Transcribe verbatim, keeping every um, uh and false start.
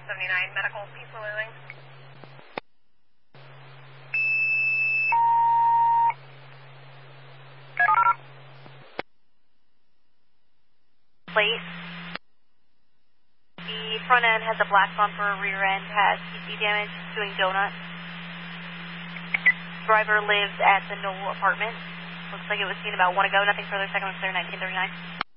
seventy-nine, medical, peaceful moving. Plate. The front end has a black bumper, rear end has C C damage, doing donuts. Driver lives at the Knoll apartment. Looks like it was seen about one ago, nothing further, second was clear, nineteen thirty-nine.